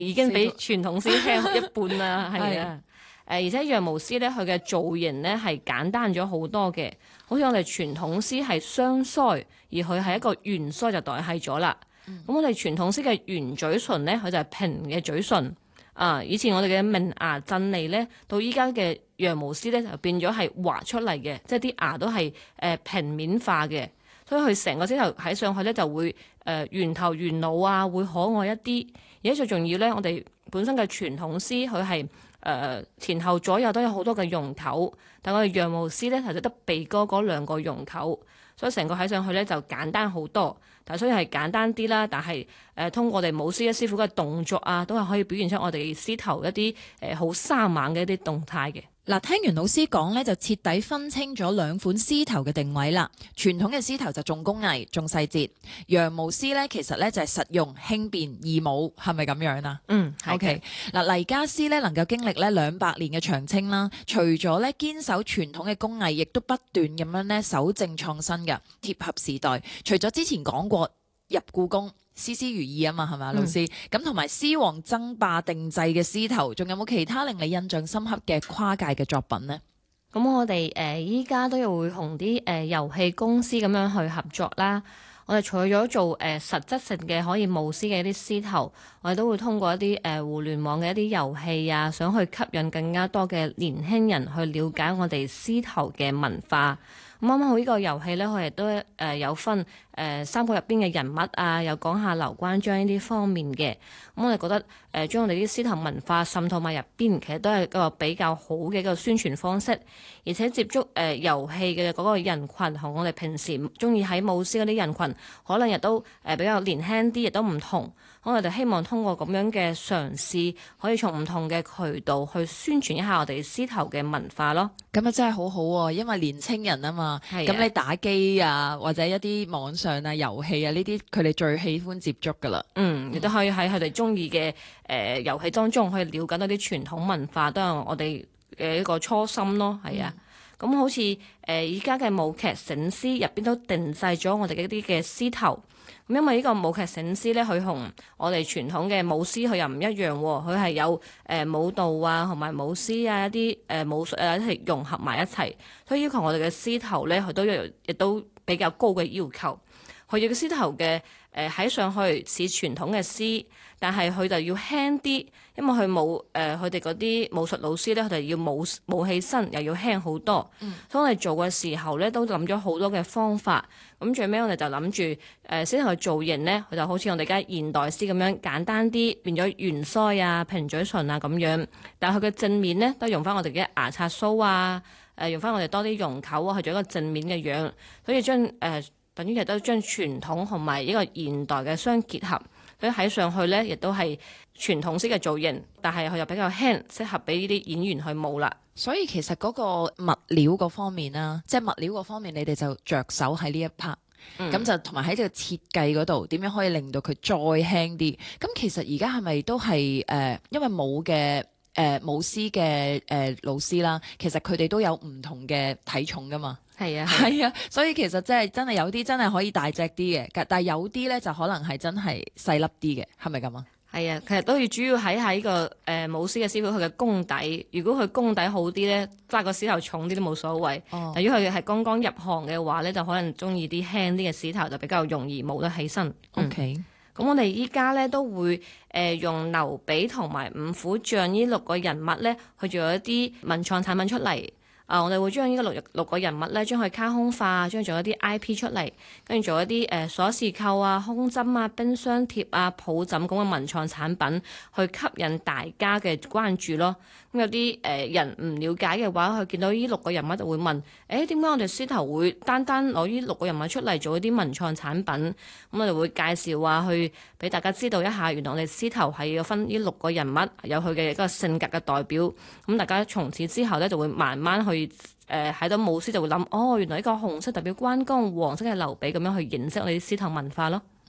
已經比傳統詩輕一半啦，係啊。而且羊毛詩咧，佢嘅造型咧係簡單咗好多嘅，好似我哋傳統詩係雙腮，而佢係一個圓腮就代替咗啦。咁我哋傳統詩嘅圓嘴唇咧，佢就係平嘅嘴唇。以前我哋嘅明牙鎮籬咧，到依家嘅羊毛詩咧就變咗係畫出嚟嘅，即係啲牙都係平面化嘅，所以佢成個獅頭睇上去咧就會圓頭圓腦啊，會可愛一啲。而且最重要咧，我哋本身嘅傳統詩佢係前後左右都有好多嘅容頭，但我哋羊毛詩咧係得鼻哥嗰兩個容頭，所以成個睇上去咧就簡單好多。但雖然係簡單啲啦，但係通過我哋舞獅嘅師傅嘅動作啊，都係可以表現出我哋獅頭一啲好生猛嘅一啲動態嘅。 嗱，聽完老師講咧，就徹底分清咗兩款獅頭嘅定位啦。傳統嘅獅頭就重工藝、重細節，羊毛獅咧其實咧就係實用、輕便、易舞，係咪咁樣啊？OK。嗱，黎家獅咧能夠經歷咧200年嘅長青啦，除咗咧堅守傳統嘅工藝，亦都不斷咁樣咧守正創新嘅，貼合時代。除咗之前講過入故宮，絲絲如意啊嘛，係咪老師？咁同埋獅王爭霸定製嘅獅頭，仲有冇其他令你印象深刻嘅跨界嘅作品呢？ 咁我哋依家都要會同啲遊戲公司咁樣去合作啦。我哋除咗做實質性嘅可以舞獅嘅一啲獅頭，我哋都會通過一啲互聯網嘅一啲遊戲啊，想去吸引更加多嘅年輕人去了解我哋獅頭嘅文化。咁啱啱好呢個遊戲咧，佢亦都有分三國入邊嘅人物啊，又講下劉關張呢啲方面嘅。咁我哋覺得將我哋啲獅頭文化滲透埋入邊，其實都係一個比較好嘅一個宣傳方式，而且接觸遊戲嘅嗰個人群同我哋平時中意喺舞獅嗰啲人群，可能亦都比較年輕啲，亦都唔同。我哋希望通過咁樣嘅嘗試，可以從唔同嘅渠道去宣傳一下我哋獅頭嘅文化咯。 咁啊真係好好喎，因為年青人啊嘛，咁你打機啊或者一啲網上啊遊戲啊呢啲，佢哋最喜歡接觸噶啦。亦都可以喺佢哋中意嘅遊戲當中，可以了解到啲傳統文化，都係我哋嘅一個初心咯。係啊，咁好似而家嘅舞劇醒獅入邊都定製咗我哋嘅一啲嘅獅頭。咁因為呢個舞劇醒獅咧，佢同我哋傳統嘅舞獅佢又唔一樣喎，佢係有舞蹈啊同埋舞獅啊一啲武術啊一齊融合埋一齊，所以要求我哋嘅獅頭咧，佢都亦都比較高嘅要求。佢嘅獅頭嘅喺上去似傳統嘅獅，但係佢就要輕啲，因為佢冇佢哋嗰啲武術老師咧，佢哋要舞起身又要輕好多。所以我哋做嘅時候咧，都諗咗好多嘅方法。咁最尾我哋就諗住獅頭嘅造型咧，佢就好似我哋而家現代獅咁樣簡單啲，變咗圓腮啊、平嘴唇啊咁樣。但係佢嘅正面咧，都用翻我哋嘅牙刷鬚啊，用翻我哋多啲容口啊，去做一個正面嘅樣，所以將等於亦都將傳統同埋呢個現代嘅相結合，所以睇上去咧亦都係傳統式嘅造型，但係佢又比較輕，適合俾呢啲演員去舞啦。 所以其實嗰個物料嗰方面啦，即係物料嗰方面，你哋就着手喺呢一 part，咁就同埋喺呢個設計嗰度，點樣可以令到佢再輕啲？咁其實而家係咪都係因為舞嘅舞獅嘅老師啦，其實佢哋都有唔同嘅體重噶嘛？係啊，所以其實真係有啲真係可以大隻啲嘅，但係有啲咧就可能係真係細粒啲嘅，係咪咁啊？係啊，其實都要主要喺呢個舞獅嘅師傅佢嘅功底。如果佢功底好啲咧，揸個獅頭重啲都冇所謂。但如果佢係剛剛入行嘅話咧，就可能中意啲輕啲嘅獅頭，就比較容易舞得起身。 OK， 咁我哋依家咧都會用劉備同埋五虎將呢6個人物咧去做一啲文創產品出嚟。我哋會將呢個六個人物咧，將佢卡通化，將佢做一啲 IP 出嚟，跟住做一啲鎖匙扣啊、胸針啊、冰箱貼啊、抱枕咁嘅文創產品，去吸引大家嘅關注咯。咁有啲人唔了解嘅話，佢見到呢6個人物就會問：點解我哋獅頭會單單攞呢6個人物出嚟做一啲文創產品？咁我哋會介紹話去俾大家知道一下，原來我哋獅頭係要分呢6個人物，有佢嘅一個性格嘅代表。咁大家從此之後咧，就會慢慢去喺度舞獅就會諗，原來呢個紅色代表關公，黃色係劉備，咁樣去認識我哋啲獅頭文化咯。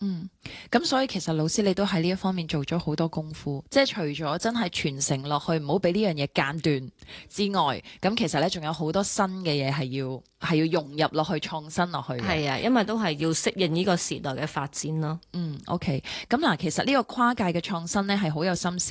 咁所以其實老師你都喺呢一方面做咗好多功夫，即係除咗真係傳承落去，唔好俾呢樣嘢間斷之外，咁其實咧仲有好多新嘅嘢係要融入落去、創新落去嘅。 係啊，因為都係要適應呢個時代嘅發展咯。 OK，咁嗱，其實呢個跨界嘅創新咧係好有心思。